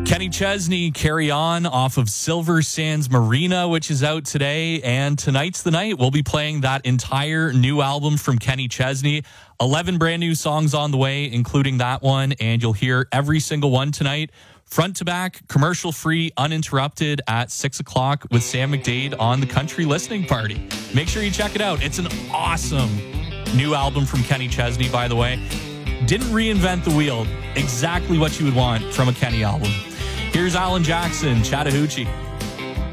Kenny Chesney, Carry On off of Silver Sands Marina, which is out today. And tonight's the night. We'll be playing that entire new album from Kenny Chesney. 11 brand new songs on the way, including that one. And you'll hear every single one tonight, front to back, commercial free, uninterrupted at 6 o'clock with Sam McDade on the Country Listening Party. Make sure you check it out. It's an awesome new album from Kenny Chesney, by the way. Didn't reinvent the wheel. Exactly what you would want from a Kenny album. Here's Alan Jackson, Chattahoochee.